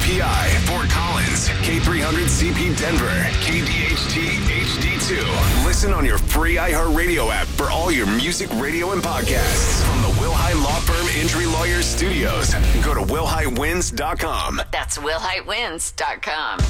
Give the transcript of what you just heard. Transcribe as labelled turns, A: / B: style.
A: PI, Fort Collins, K300CP Denver, KDHT HD2. Listen on your free iHeartRadio app for all your music, radio, and podcasts. From the Wilhite Law Firm Injury Lawyers Studios. Go to WilhiteWins.com.
B: That's WilhiteWins.com.